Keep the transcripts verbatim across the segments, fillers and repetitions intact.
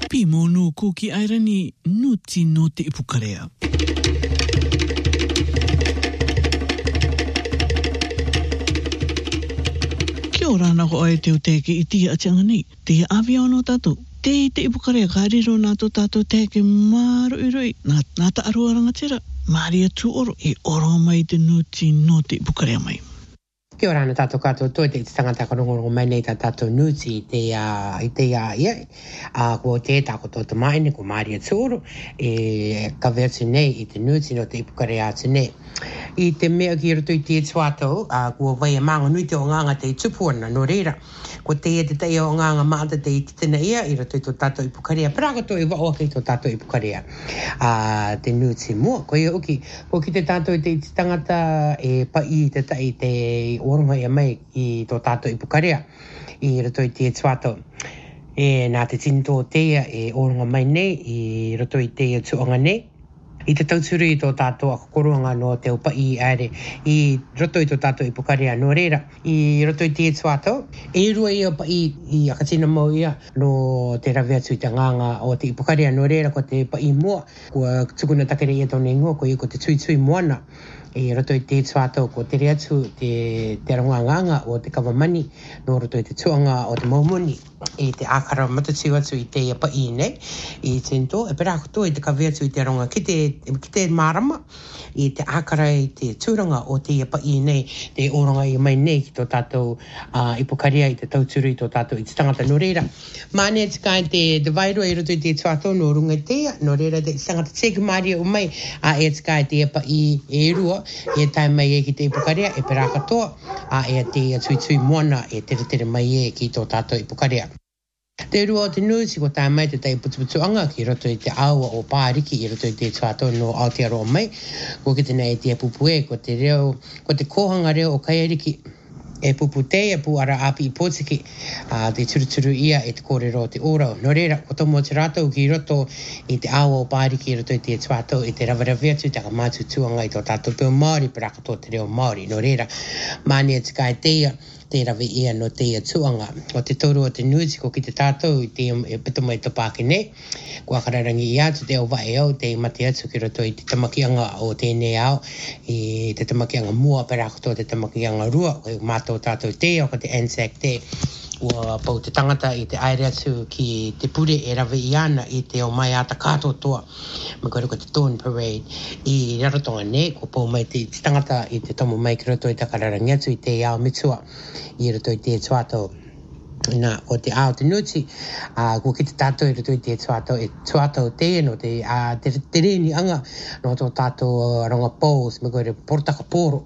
Pi monu kuki airani nuti no te ipukarea. Kia ora na ko ai te uteke i tia atianga nei. Te awia ono tatu. Te te ipukarea kariro nā tō tatu teke maru i roi. Nā, nā ta arua rangatira. Maria tu oro. E oro mai te nuti no te ipukarea mai. Kia ora na tātou kātou toi te tangata karongorongo mai nei tā tātou nuti i te uh, i te uh, ia uh, ko te tāko tō maine ko Maria Tūru e ka vertu nei i te nuti no te ipukare atu nei i te mea ki roto i te tuatou uh, ko vai e manga nui te o nganga te tupuana no reira ko te e te te o nganga maata te i titena ia i roto i tō tātou ipukarea praka tō i wao kei tō tātou ipukarea uh, te nuti mua ko i uki ko ki te tātou i te tangata e pa i te tai te oronga ia mai i tō tātou ipukarea i roto i te tuatou. E nā te tinto teia e oronga mai nei i roto i te tuonga nei. I te tauturu i tō tātou a kokoroanga no te upa i aere i roto i tō tātou ipukarea no reira. I roto i te tuatou. E rua i upa i, i akatina mau ia no te rawe atu i te nganga o te ipukarea no reira ko te upa i mua. Kua tukuna takere i ato nengo ko i ko te tui tui moana. E roto i te tuatou ko te reatu te, te ronganganga o te kawamani no roto i te tuanga o te maumuni e te ākara matatiu atu i te apa i nei i tento e pera koto i te kaweatu i te ronga ki te, ki te marama i te ākara i te tūranga o te apa i nei te oronga i mai nei ki tō tātou uh, ipukarea i te tauturu i tō tātou i te tangata no reira mane te kai te te wairua i roto i te tuatou no runga tea no reira te tangata teke maria o mai a e te kai te apa i e rua e tai mai e ki te ipukarea e pera katoa a e te tui tui moana e tere tere mai e ki tō tātou ipukarea. Te rua o te nusi ko tai mai te tai putuputuanga ki roto i te aua o pāriki i roto i te tuatou no Aotearoa mai. Ko ki te nei te pupue ko te reo, ko te kohanga reo o Kaiariki e pupu te e pu ara api i pōtiki uh, te turuturu ia e te kōrero o te ora. No reira, ko tomo te rātou ki roto i te awa o pāriki i roto i te tuatou i te rawarawea atu te kamātu tuanga i tō tātou pēo Māori parakato te reo Māori. No reira, mani e te kai teia te rawe ia no teia tuanga. O te toru o te nuiti ko ki te tātou i te e pitoma i topāke nei. Kua kararangi i atu te o wae au te mate atu ki roto i te tamakianga o tēnei au i te tamakianga mua parakato te tamakianga rua o mātou tātou te o ka te Anzac te ua pau te tangata i te aere atu ki te pure e rawe i ana i te o mai ata kātotoa me kore ko te Dawn Parade i rarotonga ne ko pau mai te tangata i te tomo mai ki roto i takararangi atu i te ao mitua i roto i te tuatou nā o te ao te nuti uh, ko ki te tātou i roto i te tuatou e tuatou te no te, uh, te, te reni anga no tō tātou ronga pōs me kore portaka pōro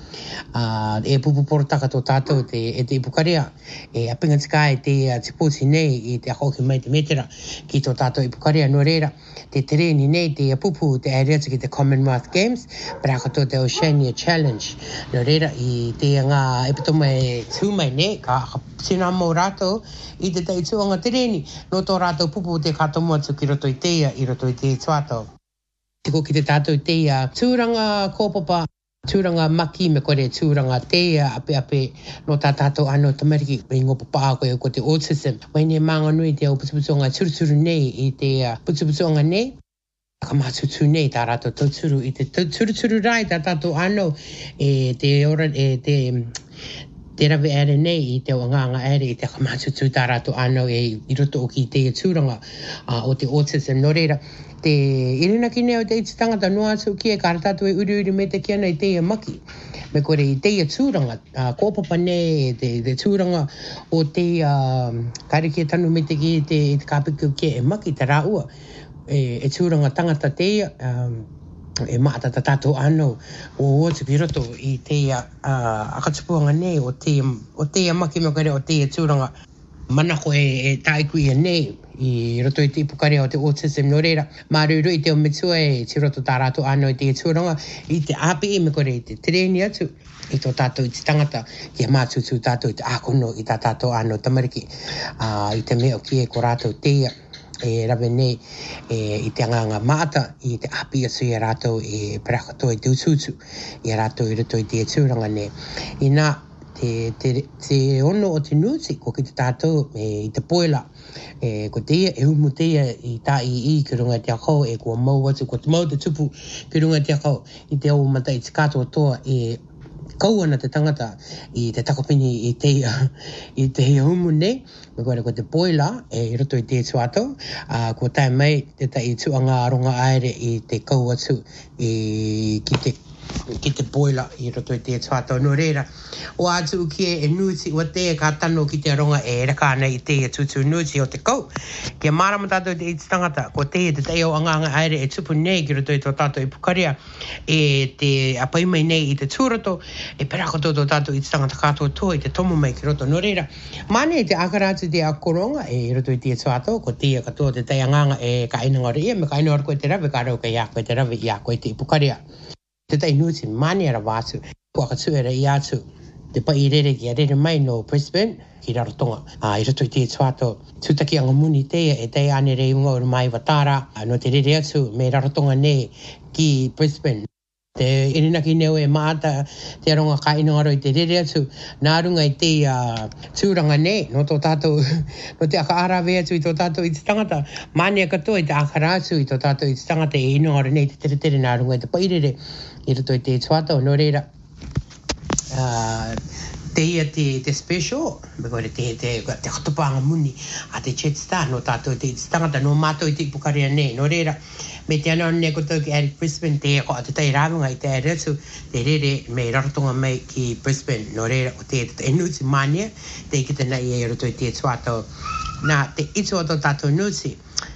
Uh, e pupu porotaka tō tātou te, e te ipukarea e apinga tika e te uh, tipoti nei i te ahoki mai te metera ki tō tātou ipukarea no reira te tereni nei te pupu te aereatu ki te Commonwealth Games paraka tō te Oceania Challenge no reira i te ngā epitoma e tūmai nei ka tina mō rātou i te tei tuanga tereni no tō rātou pupu te katomo atu ki roto i teia i roto i te tuatau tiko ki te tātou i teia tūranga kōpapa tūranga maki me kore tūranga teia ape ape no tā tātou ano tamariki i ngō papa koe ko te autism. Wai ne manga nui te o putuputuanga turuturu nei i te uh, putuputuanga nei. Ka mātutu nei tā rātou tauturu i te turuturu rai tā tātou ano e te ora e te te rawe ere nei i te wanganga ere i te kamātutu tā rātou ano e i roto o ki te tūranga uh, o te autism no reira. Te irina ki neo te iti tangata noa atu ki e karatatu e uri uri me te kia nei teia maki. Me kore i teia tūranga, uh, kōpapa nei te, te tūranga o teia um, kariki e tanu me te ki te, te kāpiku ki e maki te rāua. E, e tūranga tangata teia, um, e maata ta tātou ano o otu ki roto i teia uh, akatupuanga nei o teia, o teia maki me kore o teia tūranga. Manako e, e taiku i nei i roto i te ipukarea o te autism no reira. Maruru i te o mitua e ti roto tā rātou ano i te tūranga i te api e me kore i te tereni atu i tō tātou i te tangata ki a mātutu tātou i te ākono i tā tātou ano tamariki uh, i te mea o ki e ko rātou teia e rawe nei e, i te anganga maata i te api atu i a rātou e parakato i te ututu i a rātou i roto i te tūranga nei. I nā te, te, te ono o te nusi ko ki te tātou e, i te poela. E, ko te ia e umu te ia i tā i i ki runga te akau e kua mau atu ko te mau te tupu ki runga te akau i te au mata i te katoa toa e kau ana te tangata i te takopini i te ia i te ia umu nei me koe ko te poela e i roto i te tuatou uh, ko tai mai te ta i tuanga ronga aere i te kau atu i ki te ki te poela i roto i te tuatou no reira o atu ki e nuti o te ka tano ki te ronga e raka nei i te tutu nuti o te kau ki a marama tātou te i te tangata ko te te te o anganga aere e tupu nei ki roto i tō tātou i pukaria e te apai mai nei i te tūroto e perako tō tō tātou i te tangata katoa tō i te tomo mai ki roto no reira mane te akaratu te akoronga e roto i te tuatou ko te katoa te te anganga e ka inanga rea me ka inanga koe te rave ka rau ka ia koe te rave ia koe te i pukaria te tai nuti mani ara wātu, kua katu era i atu, te pai rere ki a rere mai no Brisbane, ki Rarotonga. Uh, I roto i te tuato, tūtaki anga muni teia e te ane rei unga ura mai watara, uh, no te rere atu me Rarotonga nei ki Brisbane. Te irinaki neo e maata te aronga ka inongaro i te rere atu, nā runga i te uh, tūranga nei, no tō tātou, no te aka arawe atu i tō tātou i te tangata, mani katoa i te akara atu i tō tātou i te tangata e inongaro nei te tere tere nā runga i te pairere, i roto i te tuatau, no reira, uh, te ia te, te special, me koe te, te, te kotopanga muni a te Jetstar, no tātou te tangata, no mātou i te ipukarea nei, no reira, me te ana ne koto ki Eric Brisbane, te ko atu tai rāwunga i te aretu, te rere me Rarotonga mai ki Brisbane, no reira, o te te enuti mania, te ki te nei e roto i te tuatau, nā te ito o tō tātou nuti,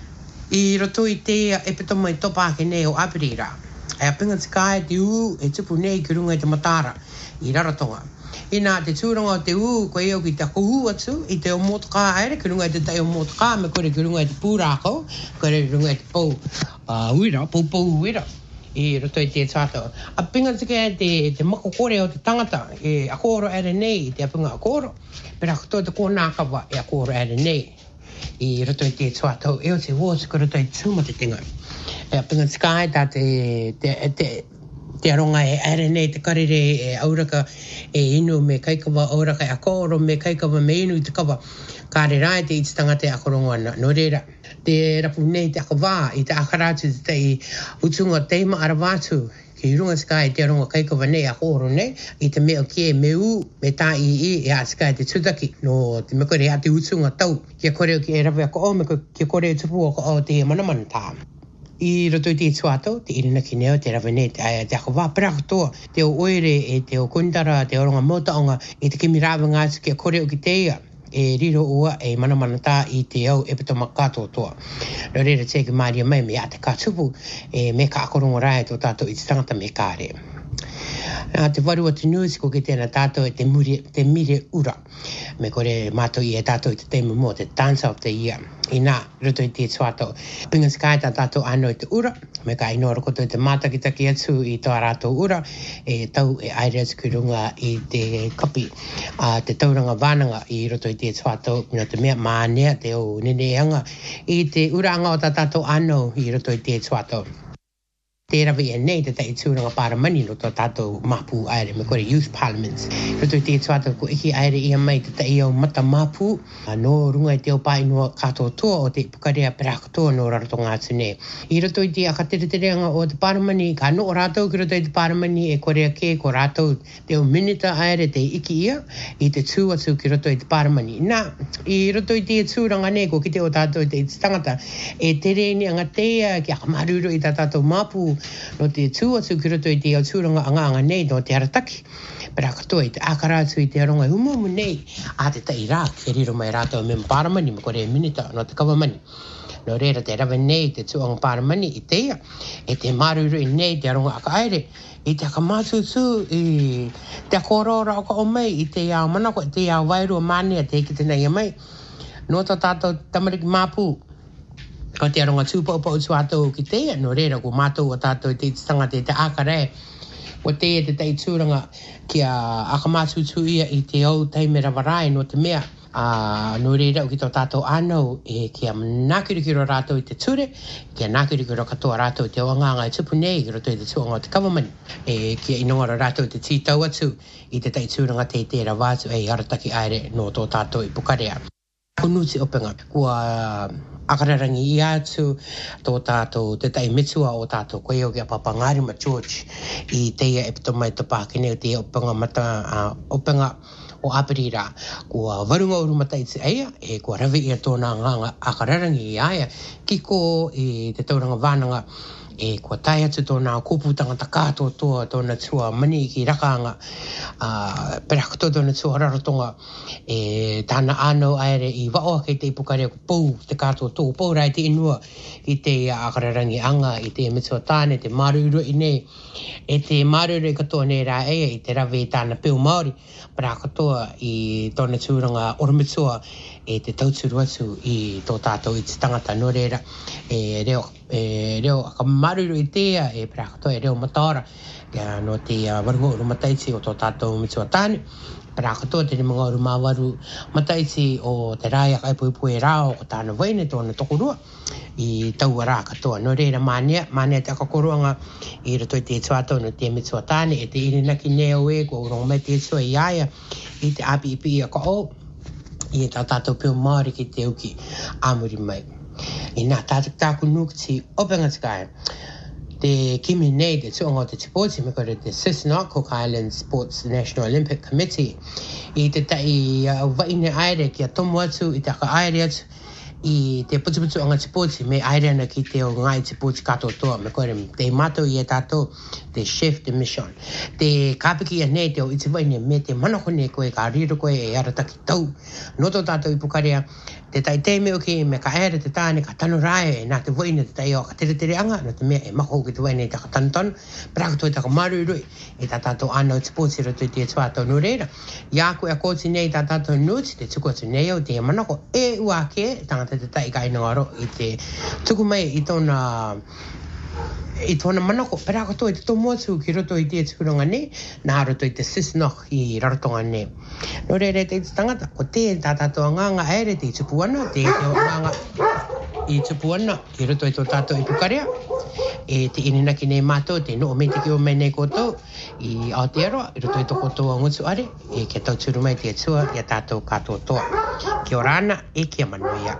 i roto i te epitoma i topake nei o Abirira, e a pinga tikai te u e tupu nei ki runga i te matara i Rarotonga. I nā te tūranga o te u, koe eo ki te kohu atu, i te o motoka aere, ki runga i te tai o motoka, me kore ki runga i te pūrākau, kore ki runga i te pou uh, uira, pou pou uira, i roto i te tātou. A pinga tikai te, te makokore o te tangata, e a kōro aere nei, i te a pinga a kōro, pera koto te kōnākawa e a kōro aere nei, i roto i te tātou, eo te wōs, ko roto i tūma te tinga. E a pinga tikai tā te, te, te, te aronga e aere nei te karere e auraka e inu me kaikawa auraka e a kōro me kaikawa me inu i te kawa. Kāre rai te ititanga te akorongo ana. No reira, te rapu nei te akawā i te akaratu te i utunga teima arawatu ki runga skai te aronga kaikawa nei a kōro nei i te meo kie me u me tā i i e a skai te tutaki no te mekore a te utunga tau kia koreo ki e rawe a ko o me kia koreo tupu o ko o te manamana tā. I roto i te tuatau, te irina ki neo, te rawe nei, te, te ako wā perakotoa, te o oere, e te o kundara, te oronga motaonga, e te kimi rawe ngātu ki a koreo ki te ia, e riro ua e manamana tā i te au e pito makato toa. No reira te ki Māria mai me a te kātupu, e me ka akorongo rai tō tātou i te tangata me kāre. Nā te warua te nuisi ko ki tēnā tātou e te, muri, te mire ura. Me kore mātou i e tātou i te teima mō, te Dance of the Year. I nā, roto i te tuatau. Pinga skai tā tātou ano i te ura. Me ka inoa rokoto i te mātakitaki atu i tō rātou ura. E tau e aere atu ki runga i te kapi. Uh, te tauranga wānanga i roto i te tuatau. No te mea mānea, te o neneanga. I te uraanga o tā tātou ano i roto i te tuatau. Te rawe e nei te tei tūranga pāramani no tō tātou mapu aere, me kore Youth Parliaments. Roto i te tuatau ko iki aere ia mai te tei au mata mapu, no runga i te o pai no katoa toa o te pukarea perakatoa no Rarotonga atu nei. I roto i te akateretereanga o te pāramani, ka no o rātou ki roto i te pāramani e korea ke ko rātou te o minita aere te iki ia, i te tū atu ki roto i te pāramani. Nā, i roto i te tūranga nei ko ki te o tātou i te tangata, e te reini anga teia ki akamaruro i tā tātou mapu, no te tū atu ki roto i te au tūranga anga anga nei no te arataki. Pera katoa i te akaratu i te aronga humumu nei a te tai rā ke riro mai rātou me mparamani me kore minita no te kawamani. No reira te rawe nei te tūanga mparamani i teia e te maruru i nei te aronga aka aere i te akamatu tū i te akorora o ka o mai i te ao manako i te ao wairua mania te ki te nei a mai. No ta tātou tamariki māpū. Ko te aronga tūpau tu atou ki teia, no reira ko mātou o tātou te tanga te te akare. O teia te tei tūranga ki a akamātu tū ia i te au teimera warai no te mea. a no reira o ki tō tātou anau e kia nakirikiro rātou i te ture, kia nakirikiro katoa rātou i te oanganga i tupu nei, ki roto i te tuanga o te government, e kia inongara rātou i te titau atu, i te taitūranga te tēra wātu, e arataki aere no tō tātou i Pukarea. Kunuti openga, kua akararangi i atu tō tātou te tai mitua o tātou koe o kia Papa Ngārima George i teia e pito mai te pākene o te openga mata uh, openga o Aperira, kua warunga uru matai te eia, e kua rawi ia tōna nganga akararangi i aia, kiko i te tauranga wānanga, e kua tai atu tōna kōpūtanga takātoa toa tōna tua mani ki rakanga, uh, perakatoa tōna tua rarotonga, e tāna ānau aere i waoa kei te Pukarea ku pou te kātoa tō, pou rai te inua i te akararangi anga, i te mitua tāne, te maruru i nei, e te maruru i katoa nei rā eia, i te rawe i tāna peo Māori, perakatoa i tōna tūranga ormitua, e te tauturu atu i tō tātou i te tangata no reira, e reo, e reo ka maruru i tea, e perakatoa e reo mataora, e no te uh, warunga uru mataiti o tō tātou mitua tāne, perakatoa te mga uru māwaru mataiti o te rāia kai puipui rāo o tāna waine tōna tokorua, i taua rā katoa. No reira mānea, mānea te akakoruanga i rato i te tuatau no te mitua tāne, e te irinaki neo e, kua urong mai te tua i aia, i te api ipi i a ka o, i e tā tātou pio Māori ki te uki āmuri mai. I nā tātou tāku nukti openga tikai, te kimi nei te tuanga o te tipoti, me kore te Cessnock, Cook Islands Sports National Olympic Committee, i te tai uh, waine aere ki a tomu atu, i te aka aere atu, i te putuputu anga tipoti, me aere ana ki te o ngai tipoti katoa toa, me kore te mato i e tātou, te chef de mission. Te kāpiki a nei te o iti waine me te manakone koe, ka riro koe e arataki tau. Noto tātou i Pukarea, te tai teime o ki me ka ere te tāne ka tanu rae, e nā te waine te tai o ka tere tere anga, no te mea e mako ki te waine te ka tanu tanu, praku toi taka marurui, e tā tātou anau tipoti rato i te tuatau no reira. Ia koe a kōti nei tā tātou nuti, te tuku atu nei au te manako, e ua ke, tangata te tai ka inongaro, i te tuku mai i tōna i tōna manako, perako toi te tomu atu ki roto i te tukuranga ne, nā roto i te Cessnock i rarotonga ne. No reire te tangata, ko te tā tātou nganga aere te i tupu ana, te te nganga i tupu ana, ki roto i tō tātou i Pukarea, e te ininaki nei mātou, te no o me te ki o me nei koutou, i Aotearoa, i roto i tō koutou a ngutu are, e kia tau turu mai te atua, i a tātou katoa toa. Kia orana, e kia manuia.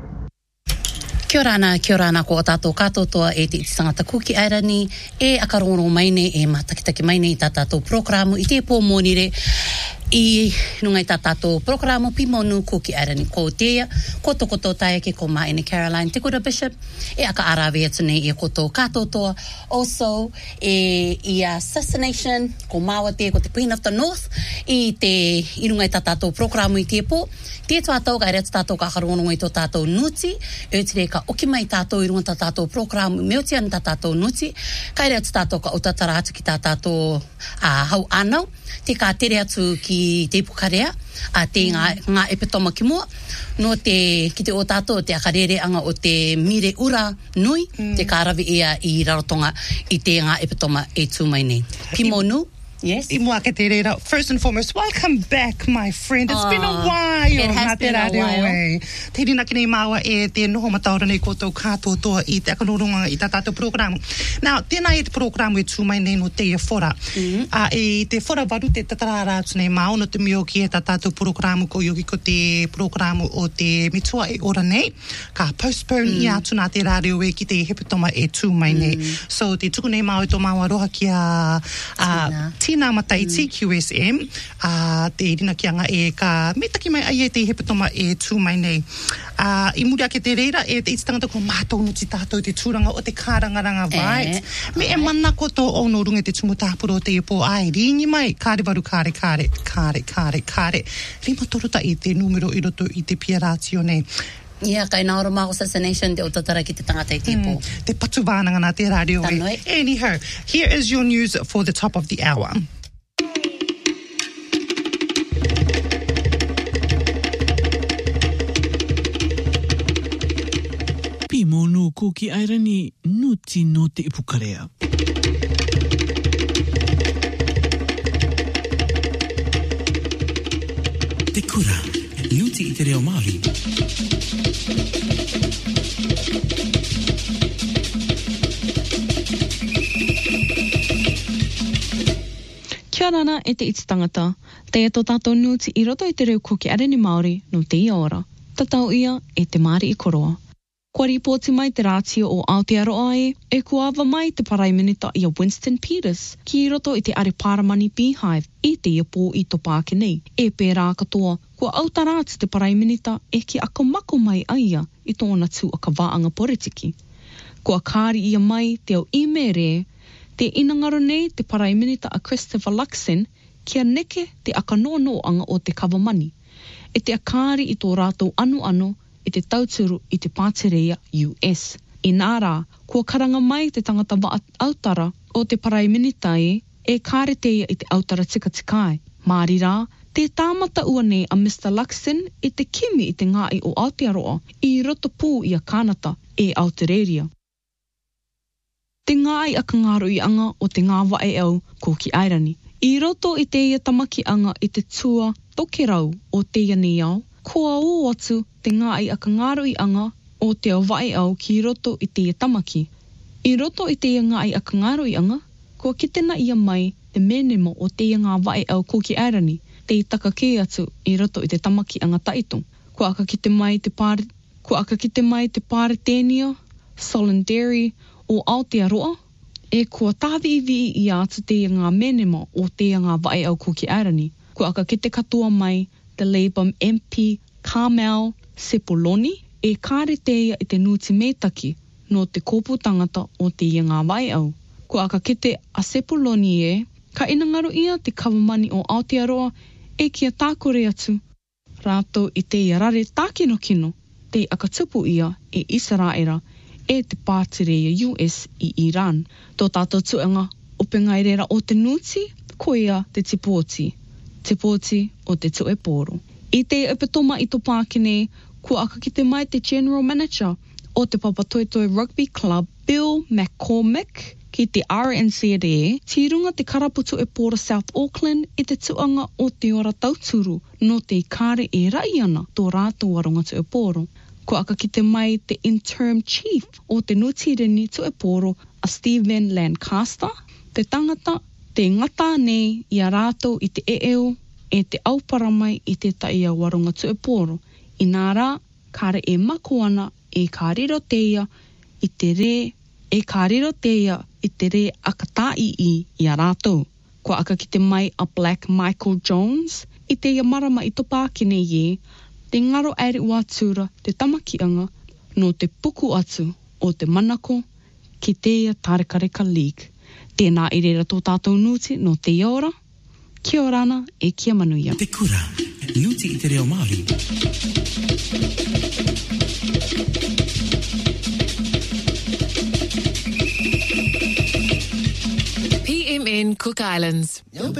Kia orana, kia orana ko o tātou katotoa e te tangata kuki airani, e akarongo mai ne, e matakitaki mai ne i tā tātou programu, i te pō mōnire, i nungai tā tātou programu pimonu kuki airani ko teia, ko toko tō taia ke ko Maene Caroline te kura Bishop, e aka arawe atu nei e ko tō katotoa, also e i a Assassination, ko Māua te, ko te Queen of the North, i te i nungai tā tātou programu i te pō, te tātou ka ere atu tātou ka akarongo i tō tātou nuti, e tere ka oki mai tātou i runga tā tātou programu, meo te anu tā tātou nuti, ka ere atu tātou ka utatara atu ki tā tātou uh, hau anau, te ka tere atu ki te Pukarea, a te ngā, ngā epitoma ki mua, no te, ki te o tātou, te akarere anga o te mire ura nui, mm. te kārawi ia i rarotonga i te ngā epitoma e tūmai nei. Pimonu. Yes. First and foremost, welcome back, my friend. It's oh, been a while. It has been a while. Te rina ki nei maua e te noho mataura nei koutou katoa toa i te akaroronga i tā tātou programu. Now, tēnā e te programu e tūmai nei no te e fora. Mm-hmm. Uh, e te fora waru te tatarara atu nei mao no te mio ki e tā tātou programu ko yogi ko te programu o te mitua e ora nei. Ka postpone mm. i atu nā te radio e ki te hepitoma e tūmai mm. nei. So, te tuku nei mao e tō maua roha ki a... Uh, Tina Mataiti, mm. Q S M, uh, te rina ki anga e ka metaki mai ai e te hepatoma e tūmai nei. Uh, I muri ake te reira e te ititangata ko mātou no ti tātou te tūranga o te kārangaranga right. Eh, Me e mana ko tō ono runga te tumutāpuro te e pō ai ringi mai, kāre waru kāre kāre, kāre kāre kāre. Rima toruta i te numero i roto i te pia rātio nei. Ia, kai naoro mako Assassination te utatara ki te tangata i te pō. Mm, te patu wānanga nā te radio e. Anyhow, here is your news for the top of the hour. Pimonu kuki airani nuti no te Pukarea. Te kura nuti i te reo Māori. Kia rana e te iti tangata, te e tō tātou nuti i roto i te reo kuki areni Māori no te ia ora. Tatau ia e te Māori i koroa. Kua ripoti mai te rātio o Aotearoa e, e kuawa mai te paraiminita i a Winston Peters ki i roto i te Ariparamani Beehive i te iapō i tō Pāke nei. E pērā katoa, kua autarāti te paraiminita e ki akamako mai aia i tōna tū a ka wāanga politiki. Kua kāri ia mai te au imere, te inangaro nei te paraiminita a Christopher Luxon kia neke te akanoanoanga o te kawamani. E te akari i tō rātou anu-anu i te tauturu i te Pātereia U S. I nā rā, kua karanga mai te tangata wa autara o te paraiminita e, e kāreteia i te autara tika tikai. Māri rā, te tāmata ua nei a Mister Luxon i te kimi i te ngāi o Aotearoa i roto pū i a Kānata e Aotearoa. Te ngāi a kangaro i anga o te ngā wae au ko ki Airani. I roto i te ia tamaki anga i te tua tokerau o te ia ni au, kua o atu te ngāi a kangaro i anga o te au wae au ki roto i te ia tamaki. I roto i te ia ngāi a kangaro i anga, kua kitena ia mai te menemo o te ia ngā wae au ko ki Airani, te i taka ke atu i roto i te tamaki anga taito. Kua aka kite mai te pāre, kua aka kite mai te pāre tēnia, Solidary, o Aotearoa, e kua tāwiwi i atu te ngā menema o te ngā wae au ko ki Airani. Kua aka kite katoa mai the Labour M P Carmel Sepuloni, e kāre teia i te nuti mētaki no te kōpū tangata o te ngā wae au. Kua aka kite a Sepuloni e, ka inangaro ia te kawamani o Aotearoa e kia tākore atu. Rātou i te ia rare tākino-kino, te aka tupu ia e Israera, e te Pātereia U S i Iran. Tō tātou tuanga o pengai reira o te nuti, ko ia te tipoti. Tipoti o te tue pōro. I te epitoma i tō Pākene, kua aka ki te mai te General Manager o te Papatoetoe Rugby Club, Bill McCormick, ki te R N C D E, tirunga te karaputu e pōra South Auckland i te tuanga o te ora tauturu no te kāre e rai ana tō rātou aronga tue pōro. Ko aka ki te mai te interim chief o te nutireni tue pōro a Stephen Lancaster, te tangata, te ngata nei i a rātou i te eeo e te aupara mai i te taia waronga tue pōro. I nā rā, kāre e mako ana e kāriro teia i te re, e kāriro teia i te re akatai i i a rātou. Ko aka ki te mai a Black Michael Jones i te ia marama i tō Pākene ye, te ngaro aere ua tura te tamakianga no te puku atu o te manako ki te ia Tarekareka League. Tēnā i reira tō tātou nuti no te ora, kia orana e kia manuia. Te kura, nuti i te reo Māori. P M N Cook Islands.